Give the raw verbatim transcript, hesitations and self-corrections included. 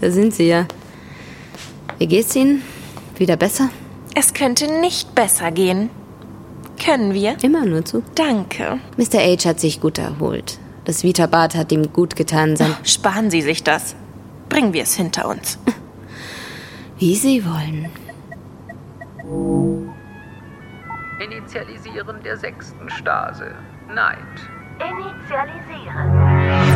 da sind Sie ja. Wie geht's Ihnen? Wieder besser? Es könnte nicht besser gehen. Können wir? Immer nur zu. Danke. Mister H hat sich gut erholt. Das Vita-Bad hat ihm gut getan. Sein Oh, sparen Sie sich das. Bringen wir es hinter uns. Wie Sie wollen. Initialisieren der sechsten Stase. Neid. Initialisieren.